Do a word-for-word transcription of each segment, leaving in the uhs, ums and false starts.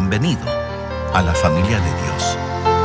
bienvenido a la familia de Dios.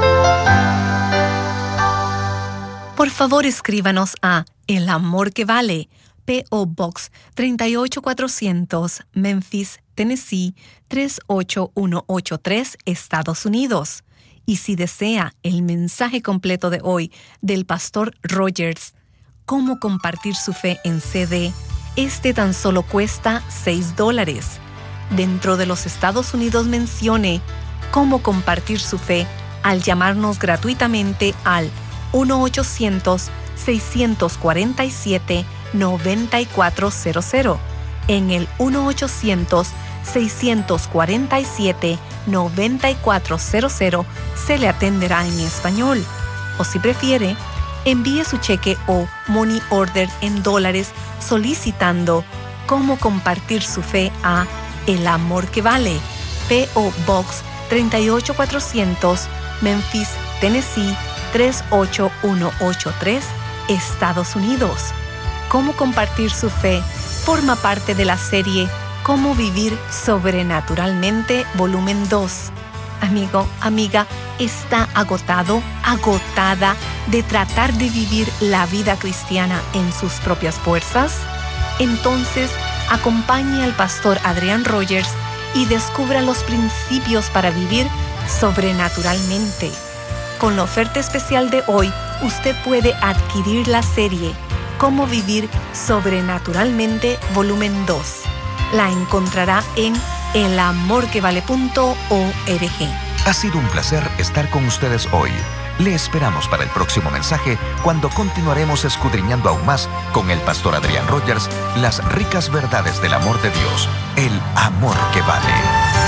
Por favor, escríbanos a El Amor que Vale, P O Box treinta y ocho cuatrocientos, Memphis, Tennessee tres ocho uno ocho tres, Estados Unidos. Y si desea el mensaje completo de hoy del Pastor Rogers, Cómo compartir su fe en C D, este tan solo cuesta seis dólares. Dentro de los Estados Unidos mencione Cómo compartir su fe al llamarnos gratuitamente al uno ochocientos, seis cuatro siete, nueve cuatro cero cero. En el uno ochocientos, seis cuatro siete, nueve cuatro cero cero se le atenderá en español. O si prefiere, envíe su cheque o money order en dólares solicitando Cómo compartir su fe a El Amor que Vale, P O Box treinta y ocho cuatrocientos, Memphis, Tennessee tres ocho uno ocho tres, Estados Unidos. Cómo compartir su fe forma parte de la serie Cómo vivir sobrenaturalmente, volumen dos. Amigo, amiga, ¿está agotado, agotada de tratar de vivir la vida cristiana en sus propias fuerzas? Entonces, acompañe al pastor Adrián Rogers y descubra los principios para vivir sobrenaturalmente. Con la oferta especial de hoy, usted puede adquirir la serie Cómo vivir sobrenaturalmente, volumen dos. La encontrará en el amor que vale punto org. Ha sido un placer estar con ustedes hoy. Le esperamos para el próximo mensaje, cuando continuaremos escudriñando aún más con el pastor Adrián Rogers las ricas verdades del amor de Dios, el amor que vale.